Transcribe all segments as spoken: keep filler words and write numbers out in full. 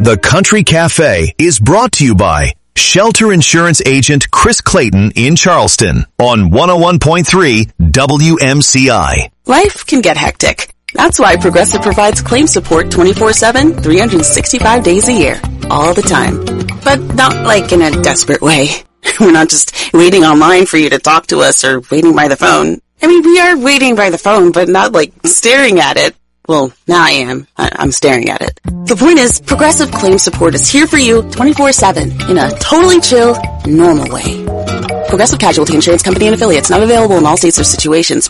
The Country Cafe is brought to you by Shelter Insurance Agent Chris Clayton in Charleston on one oh one point three W M C I. Life can get hectic. That's why Progressive provides claim support twenty-four seven, three hundred sixty-five days a year, all the time. But not like in a desperate way. We're not just waiting online for you to talk to us or waiting by the phone. I mean, we are waiting by the phone, but not like staring at it. Well, now I am. I- I'm staring at it. The point is, Progressive Claim Support is here for you twenty-four seven in a totally chill, normal way. Progressive Casualty Insurance Company and Affiliates, not available in all states or situations.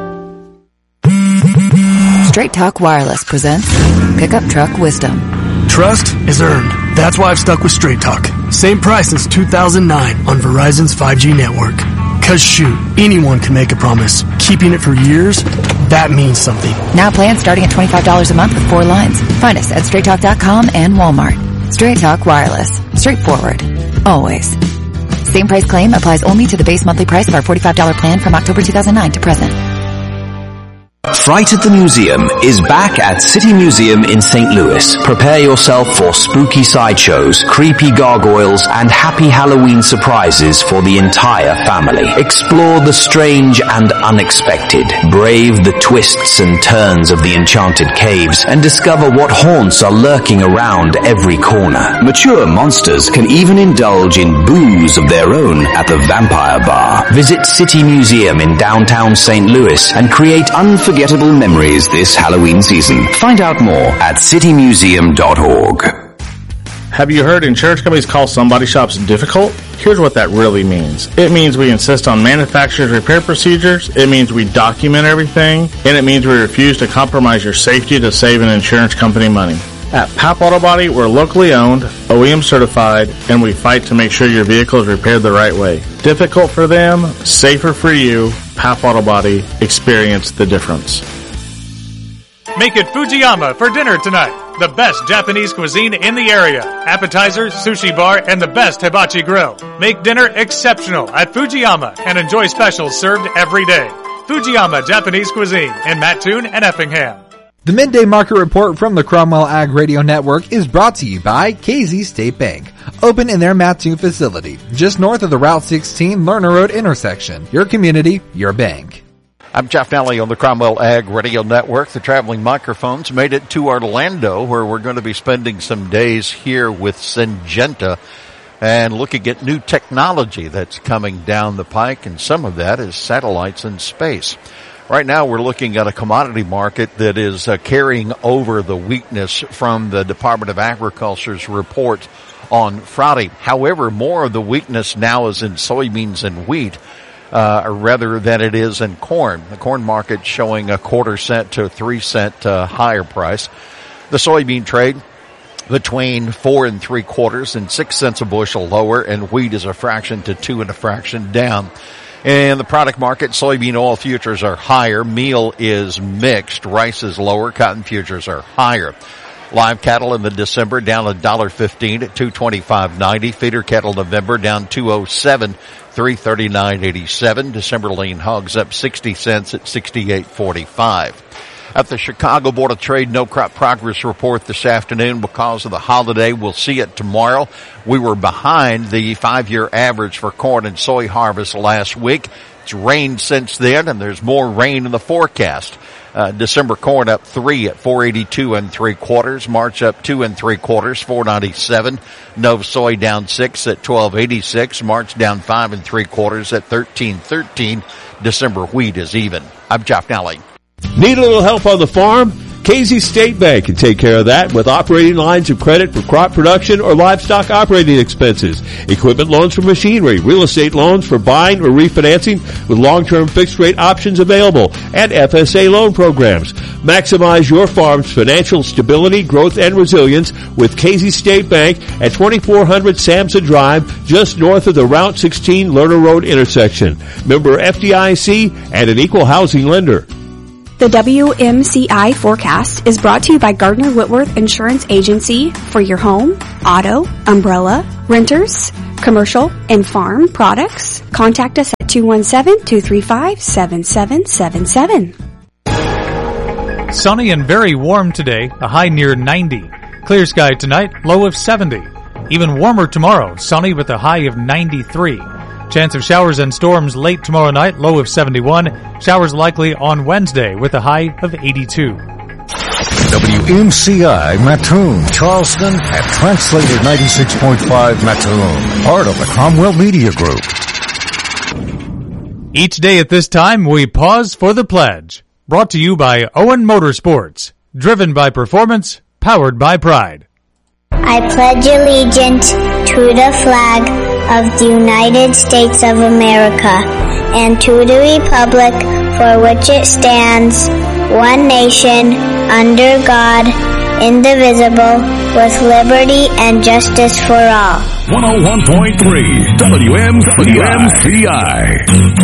Straight Talk Wireless presents Pickup Truck Wisdom. Trust is earned. That's why I've stuck with Straight Talk. Same price since two thousand nine on Verizon's five G network. Cause shoot, anyone can make a promise. Keeping it for years, that means something. Now plans starting at twenty-five dollars a month with four lines. Find us at straight talk dot com and Walmart. Straight Talk Wireless. Straightforward. Always. Same price claim applies only to the base monthly price of our forty-five dollars plan from October two thousand nine to present. Fright at the Museum is back at City Museum in Saint Louis. Prepare yourself for spooky sideshows, creepy gargoyles, and happy Halloween surprises for the entire family. Explore the strange and unexpected. Brave the twists and turns of the enchanted caves and discover what haunts are lurking around every corner. Mature monsters can even indulge in booze of their own at the Vampire Bar. Visit City Museum in downtown Saint Louis and create unforgettable Unforgettable memories this Halloween season. Find out more at city museum dot org. Have you heard insurance companies call somebody shops difficult? Here's what that really means. It means we insist on manufacturer's repair procedures, it means we document everything, and it means we refuse to compromise your safety to save an insurance company money. At P A P Auto Body, we're locally owned, O E M certified, and we fight to make sure your vehicle is repaired the right way. Difficult for them, safer for you. P A P Auto Body, experience the difference. Make it Fujiyama for dinner tonight. The best Japanese cuisine in the area. Appetizers, sushi bar, and the best hibachi grill. Make dinner exceptional at Fujiyama and enjoy specials served every day. Fujiyama Japanese Cuisine in Mattoon and Effingham. The Midday Market Report from the Cromwell Ag Radio Network is brought to you by K Z State Bank. Open in their Mattoon facility, just north of the Route sixteen Lerner Road intersection. Your community, your bank. I'm Jeff Nally on the Cromwell Ag Radio Network. The traveling microphones made it to Orlando, where we're going to be spending some days here with Syngenta and looking at new technology that's coming down the pike, and some of that is satellites in space. Right now we're looking at a commodity market that is uh, carrying over the weakness from the Department of Agriculture's report on Friday. However, more of the weakness now is in soybeans and wheat, uh, rather than it is in corn. The corn market showing a quarter cent to three cent uh, higher price. The soybean trade between four and three quarters and six cents a bushel lower, and wheat is a fraction to two and a fraction down. In the product market, soybean oil futures are higher. Meal is mixed. Rice is lower. Cotton futures are higher. Live cattle in the December down one dollar fifteen at two twenty-five ninety. Feeder cattle November down two oh seven, three thirty-nine eighty-seven. December lean hogs up sixty cents at sixty-eight forty-five. At the Chicago Board of Trade, no crop progress report this afternoon because of the holiday. We'll see it tomorrow. We were behind the five-year average for corn and soy harvest last week. It's rained since then, and there's more rain in the forecast. Uh, December corn up three at four eighty-two and three quarters. March up two and three quarters, four ninety-seven. Nova soy down six at twelve eighty-six. March down five and three quarters at thirteen thirteen. December wheat is even. I'm Jeff Nally. Need a little help on the farm? K Z State Bank can take care of that with operating lines of credit for crop production or livestock operating expenses, equipment loans for machinery, real estate loans for buying or refinancing with long-term fixed-rate options available, and F S A loan programs. Maximize your farm's financial stability, growth, and resilience with K Z State Bank at twenty-four hundred Samson Drive, just north of the Route sixteen Lerner Road intersection. Member F D I C and an equal housing lender. The W M C I forecast is brought to you by Gardner Whitworth Insurance Agency for your home, auto, umbrella, renters, commercial, and farm products. Contact us at two one seven, two three five, seven seven seven seven. Sunny and very warm today, a high near ninety. Clear sky tonight, low of seventy. Even warmer tomorrow, sunny with a high of ninety-three. Chance of showers and storms late tomorrow night, low of seventy-one. Showers likely on Wednesday with a high of eighty-two. W M C I Mattoon, Charleston, and Translated ninety-six point five Mattoon, part of the Cromwell Media Group. Each day at this time, we pause for the pledge. Brought to you by Owen Motorsports. Driven by performance, powered by pride. I pledge allegiance to the flag of the United States of America and to the republic for which it stands, one nation, under God, indivisible, with liberty and justice for all. one oh one point three W M C I.